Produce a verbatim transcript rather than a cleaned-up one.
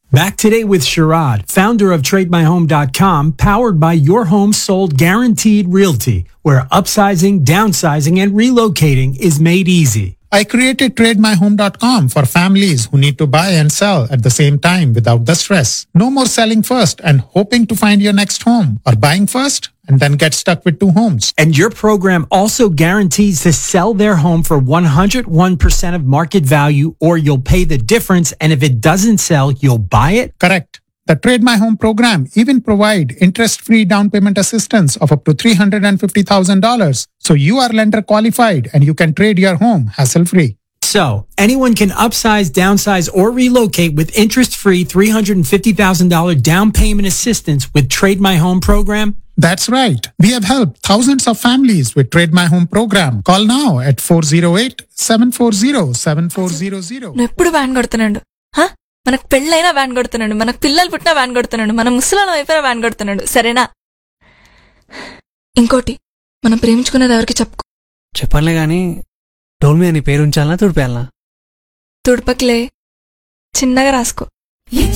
Back today with Sharad, founder of Trade My Home dot com, powered by Your Home Sold Guaranteed Realty, where upsizing, downsizing, and relocating is made easy. I created Trade My Home dot com for families who need to buy and sell at the same time without the stress. No more selling first and hoping to find your next home, or buying first and then get stuck with two homes. And your program also guarantees to sell their home for one hundred one percent of market value, or you'll pay the difference, and if it doesn't sell, you'll buy it? Correct. The Trade My Home program even provide interest-free down payment assistance of up to three hundred fifty thousand dollars. So you are lender qualified and you can trade your home hassle-free. So, anyone can upsize, downsize, or relocate with interest-free three hundred fifty thousand dollars down payment assistance with Trade My Home program? That's right. We have helped thousands of families with Trade My Home program. Call now at four oh eight, seven four zero, seven four zero zero. ఎప్పుడు van కొడుతున్నాడు? హ? మనకు పెళ్ళైనా van కొడుతున్నాడు, మనకు పిల్లలు పుట్టినా van కొడుతున్నాడు, మన ముసలాళ్ళం అయిపోయినా వ్యాన్ కొడుతున్నాడు. సరేనా? ఇంకోటి, మనం ప్రేమించుకునేది ఎవరికి చెప్పుకో. చెప్పనులే గాని డోల్ మీద నీ పేరు ఉంచాలనా తుడిపేయాలనా? తుడుపకిలే, చిన్నగా రాసుకో.